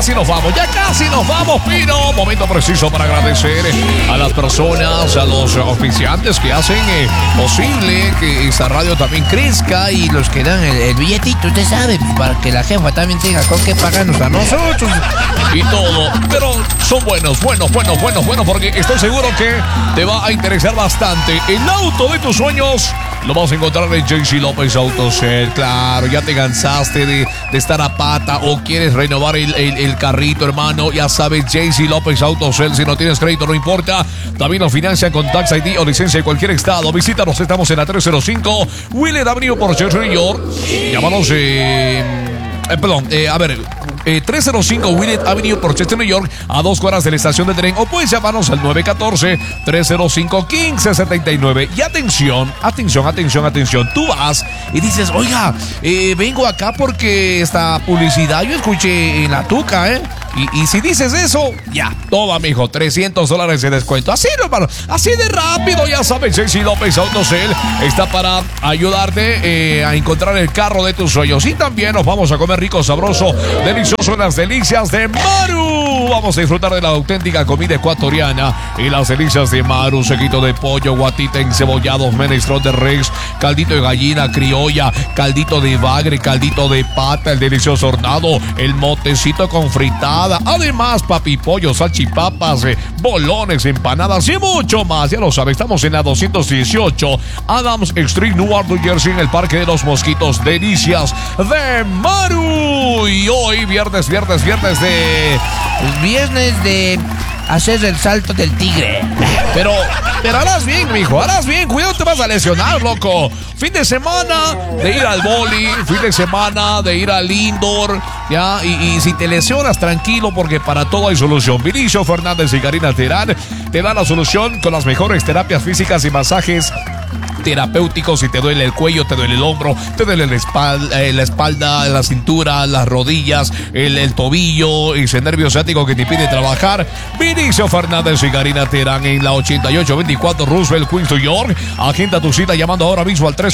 casi nos vamos, pero momento preciso para agradecer a las personas, a los oficiantes que hacen posible que esta radio también crezca y los que dan el billetito, usted sabe, para que la jefa también tenga con qué pagarnos a nosotros y todo. Pero son buenos, porque estoy seguro que te va a interesar bastante. El auto de tus sueños lo vas a encontrar en JC López Autocel. Claro, ya te cansaste de estar a pata o quieres renovar el carrito, hermano. Ya sabes, JC López Autocel. Si no tienes crédito, no importa. También nos financia con Tax ID o licencia de cualquier estado. Visítanos, estamos en la 305 Willett Avenue por Chelsea, New York. Llámanos, 305 Willett Avenue por Chester, New York, a 2 cuadras de la estación de tren, o puedes llamarnos al 914-305-1579. Y atención, tú vas y dices, oiga, vengo acá porque esta publicidad yo escuché en la Tuca, Y si dices eso, ya, toma, mijo, $300 de descuento. Así, hermano, así de rápido, ya sabes, JC López Autocel está para ayudarte a encontrar el carro de tus sueños. Y también nos vamos a comer rico, sabroso, delicioso en las delicias de Maru. Vamos a disfrutar de la auténtica comida ecuatoriana y las delicias de Maru. Sequito de pollo, guatita encebollados, menestrón de res, caldito de gallina criolla, caldito de bagre, caldito de pata, el delicioso hornado, el motecito con fritada. Además, papipollos, salchipapas, bolones, empanadas y mucho más. Ya lo sabes, estamos en la 218 Adams Street, Newark, New Jersey, en el Parque de los Mosquitos. Delicias de Maru. Y hoy, viernes de hacer el salto del tigre. Pero harás bien, mijo, harás bien. Cuidado, te vas a lesionar, loco. Fin de semana de ir al boli, fin de semana de ir al indoor, ya. Y si te lesionas, tranquilo, porque para todo hay solución. Vinicio Fernández y Karina Terán te dan la solución con las mejores terapias físicas y masajes terapéuticos. Si te duele el cuello, te duele el hombro, te duele la espalda, la cintura, las rodillas, el tobillo, ese nervio ciático que te impide trabajar. Vinicio Fernández y Karina Terán en la 8824 Roosevelt, Queens, New York. Agenda tu cita llamando ahora mismo al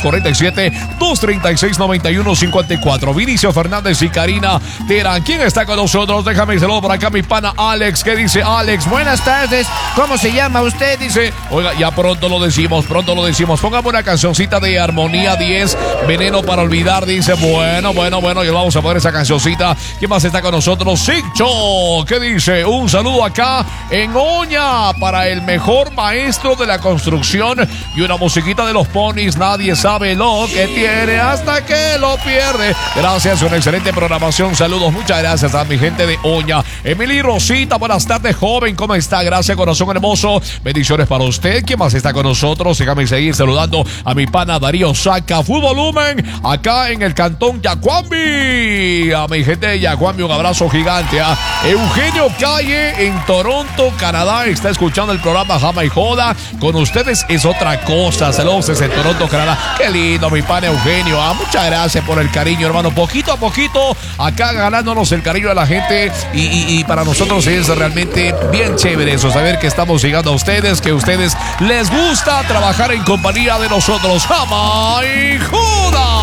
347-236-9154. Vinicio Fernández y Karina Terán. ¿Quién está con nosotros? Déjame saludo por acá, mi pana Alex. ¿Qué dice Alex? Buenas tardes. ¿Cómo se llama usted? Dice, oiga, ya pronto lo decimos. Póngame una cancioncita de Armonía 10, Veneno para Olvidar. Dice, bueno, ya vamos a poner esa cancioncita. ¿Quién más está con nosotros? Sicho, ¿qué dice? Un saludo acá en Oña para el mejor maestro de la construcción y una musiquita de los Ponis. Nadie sabe lo que tiene hasta que lo pierde. Gracias, una excelente programación. Saludos, muchas gracias a mi gente de Oña. Emily Rosita, buenas tardes, joven, ¿cómo está? Gracias, corazón hermoso. Bendiciones para usted. ¿Quién más está con nosotros? Déjame seguir saludando a mi pana Darío Saca, Full Volumen, acá en el cantón Yacuambi. A mi gente de Yacuambi, un abrazo gigante. A Eugenio Calle en Toronto, Canadá, está escuchando el programa Jama y Joda. Con ustedes es otra cosa. Saludos desde Toronto, Canadá. Qué lindo, mi pana Eugenio. Muchas gracias por el cariño, hermano. Poquito a poquito, acá ganándonos el cariño de la gente. Y para nosotros es realmente bien chévere eso, saber que estamos llegando a ustedes, que a ustedes les gusta trabajar en compañía de nosotros. Jama y Joda.